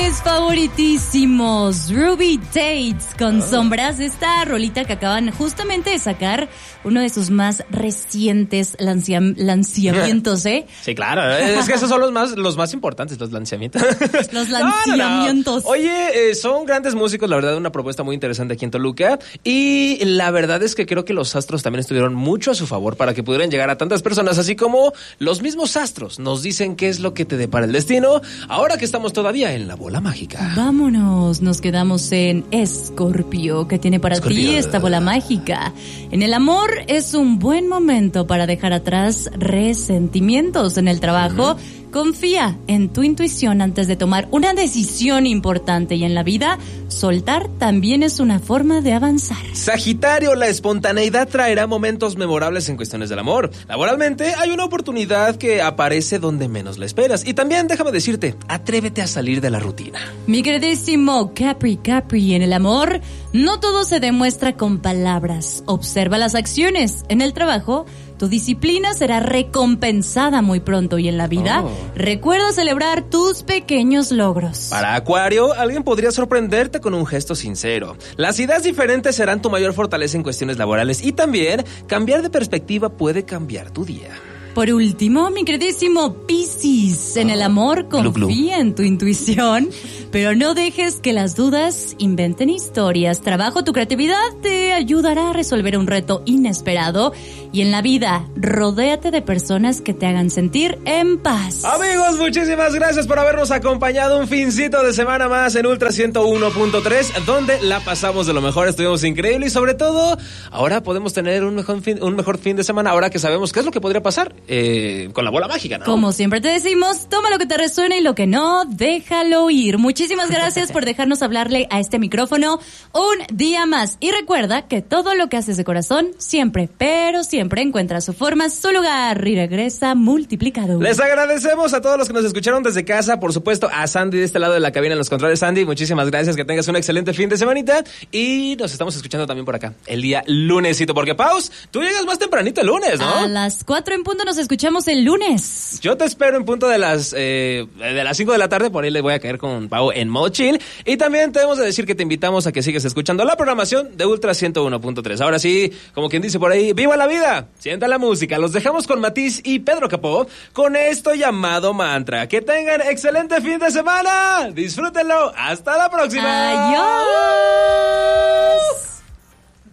mis favoritísimos, Ruby Tates con Sombras, esta rolita que acaban justamente de sacar, uno de sus más recientes lanzamientos, ¿eh? Sí, claro, es que esos son los más importantes, los lanzamientos. Los lanzamientos. No. Oye, son grandes músicos, la verdad, una propuesta muy interesante aquí en Toluca, y la verdad es que creo que los astros también estuvieron mucho a su favor para que pudieran llegar a tantas personas, así como los mismos astros nos dicen qué es lo que te depara el destino, ahora que estamos todavía en la bola mágica. Vámonos, nos quedamos en Escorpio, que tiene para ti esta bola mágica. En el amor es un buen momento para dejar atrás resentimientos. En el trabajo, confía en tu intuición antes de tomar una decisión importante, y en la vida, soltar también es una forma de avanzar. Sagitario, la espontaneidad traerá momentos memorables en cuestiones del amor. Laboralmente, hay una oportunidad que aparece donde menos la esperas. Y también, déjame decirte, atrévete a salir de la rutina. Mi queridísimo Capri, en el amor, no todo se demuestra con palabras. Observa las acciones. En el trabajo, tu disciplina será recompensada muy pronto, y en la vida, recuerda celebrar tus pequeños logros. Para Acuario, alguien podría sorprenderte con un gesto sincero. Las ideas diferentes serán tu mayor fortaleza en cuestiones laborales, y también cambiar de perspectiva puede cambiar tu día. Por último, mi queridísimo Piscis, en el amor confía en tu intuición, pero no dejes que las dudas inventen historias. Trabajo, tu creatividad te ayudará a resolver un reto inesperado, y en la vida, rodéate de personas que te hagan sentir en paz. Amigos, muchísimas gracias por habernos acompañado un fincito de semana más en Ultra 101.3, donde la pasamos de lo mejor, estuvimos increíble, y sobre todo, ahora podemos tener un mejor fin de semana, ahora que sabemos qué es lo que podría pasar con la bola mágica, ¿no? Como siempre te decimos, toma lo que te resuene y lo que no, déjalo ir. Muchísimas gracias por dejarnos hablarle a este micrófono un día más. Y recuerda que todo lo que haces de corazón siempre, pero siempre encuentra su forma, su lugar, y regresa multiplicado. Les agradecemos a todos los que nos escucharon desde casa, por supuesto a Sandy de este lado de la cabina en los controles. Sandy, muchísimas gracias, que tengas un excelente fin de semanita, y nos estamos escuchando también por acá el día lunesito, porque Paus, tú llegas más tempranito el lunes, ¿no? A las 4 en punto nos escuchamos el lunes. Yo te espero en punto de las 5 de la tarde, por ahí le voy a caer con Pau en modo chill, y también tenemos que decir que te invitamos a que sigas escuchando la programación de Ultra 101.3. Ahora sí, como quien dice por ahí, ¡viva la vida! Sienta la música. Los dejamos con Matiz y Pedro Capó con esto llamado Mantra. Que tengan excelente fin de semana. Disfrútenlo. Hasta la próxima. Adiós.